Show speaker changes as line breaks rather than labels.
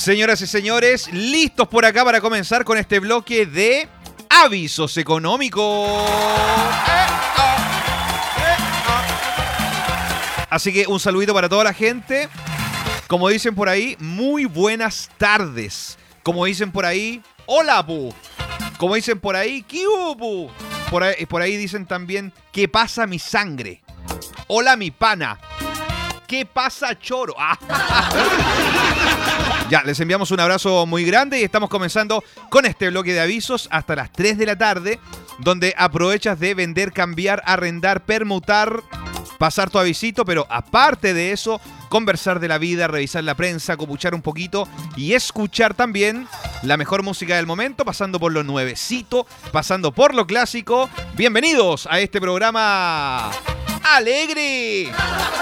Señoras y señores, listos por acá para comenzar con este bloque de avisos económicos. Así que un saludito para toda la gente. Como dicen por ahí, muy buenas tardes. Como dicen por ahí, hola pu. Como dicen por ahí, ¿qué hubo, pu? Por ahí dicen también, ¿qué pasa mi sangre? Hola mi pana. ¿Qué pasa, choro? Ya, les enviamos un abrazo muy grande y estamos comenzando con este bloque de avisos hasta las 3 de la tarde, donde aprovechas de vender, cambiar, arrendar, permutar, pasar tu avisito, pero aparte de eso, conversar de la vida, revisar la prensa, copuchar un poquito y escuchar también la mejor música del momento, pasando por lo nuevecito, pasando por lo clásico. Bienvenidos a este programa alegre.